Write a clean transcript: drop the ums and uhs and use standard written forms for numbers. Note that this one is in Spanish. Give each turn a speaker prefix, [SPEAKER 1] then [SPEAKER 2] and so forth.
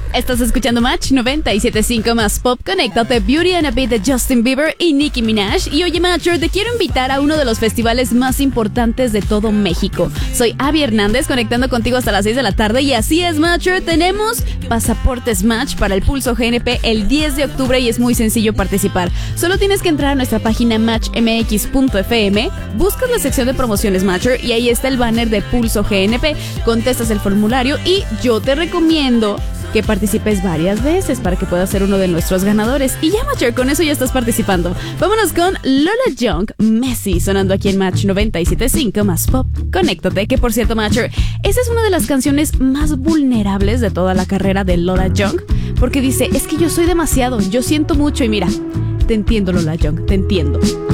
[SPEAKER 1] Estás escuchando Match 97.5 más Pop. Conéctate, Beauty and a Beat de Justin Bieber y Nicki Minaj. Y oye, Matcher, te quiero invitar a uno de los festivales más importantes de todo México. Soy Abby Hernández, conectando contigo hasta las 6 de la tarde. Y así es, Matcher, tenemos pasaportes Match para el Pulso GNP el 10 de octubre y es muy sencillo participar. Solo tienes que entrar a nuestra página matchmx.fm, buscas la sección de promociones Matcher y ahí está el banner de Pulso GNP. Contestas el formulario y yo te recomiendo que participes varias veces para que puedas ser uno de nuestros ganadores. Y ya, Matcher, con eso ya estás participando. Vámonos con Lola Young, Messi, sonando aquí en Match 97.5 más Pop. Conéctate, que por cierto, Matcher, esa es una de las canciones más vulnerables de toda la carrera de Lola Young, porque dice, es que yo soy demasiado, yo siento mucho y mira, te entiendo, Lola Young, te entiendo.